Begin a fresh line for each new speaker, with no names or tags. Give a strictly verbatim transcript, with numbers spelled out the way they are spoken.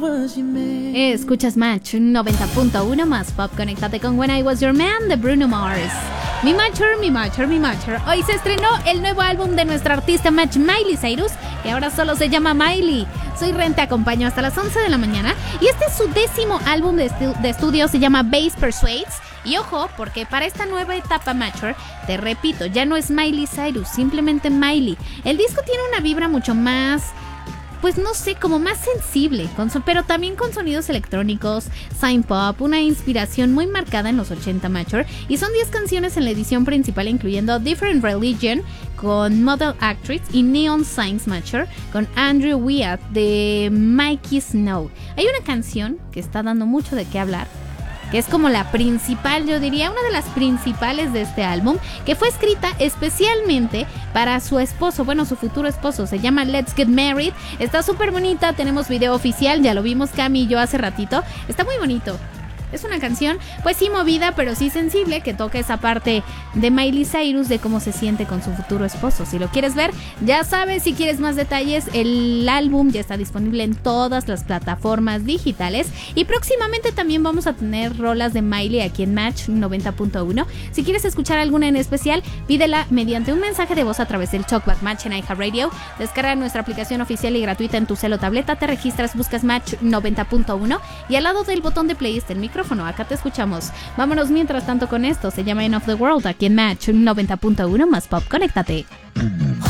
Escuchas Match noventa punto uno más pop. Conéctate con When I Was Your Man de Bruno Mars. Mi Matcher, mi Matcher, mi Matcher. Hoy se estrenó el nuevo álbum de nuestra artista Match, Miley Cyrus, que ahora solo se llama Miley. Soy Ren, te acompaño hasta las once de la mañana. Y este es su décimo álbum de, estu- de estudio, se llama Bass Persuades. Y ojo, porque para esta nueva etapa Matcher, te repito, ya no es Miley Cyrus, simplemente Miley. El disco tiene una vibra mucho más, pues no sé, como más sensible, con so- pero también con sonidos electrónicos, synth pop, una inspiración muy marcada en los ochenta Matcher, y son diez canciones en la edición principal, incluyendo Different Religion con Model Actress y Neon Signs Matcher con Andrew Wyatt de Mikey Snow. Hay una canción que está dando mucho de qué hablar, que es como la principal, yo diría, una de las principales de este álbum, que fue escrita especialmente para su esposo, bueno, su futuro esposo. Se llama Let's Get Married. Está súper bonita, tenemos video oficial, ya lo vimos Cami y yo hace ratito. Está muy bonito. Es una canción, pues sí movida, pero sí sensible, que toca esa parte de Miley Cyrus de cómo se siente con su futuro esposo. Si lo quieres ver, ya sabes, si quieres más detalles, el álbum ya está disponible en todas las plataformas digitales. Y próximamente también vamos a tener rolas de Miley aquí en Match noventa punto uno. Si quieres escuchar alguna en especial, pídela mediante un mensaje de voz a través del Talkback Match en iHeartRadio. Descarga nuestra aplicación oficial y gratuita en tu celo o tableta, te registras, buscas Match noventa punto uno y al lado del botón de play está el micrófono. Acá te escuchamos. Vámonos mientras tanto con esto. Se llama End of the World aquí en Match noventa punto uno más pop. Conéctate.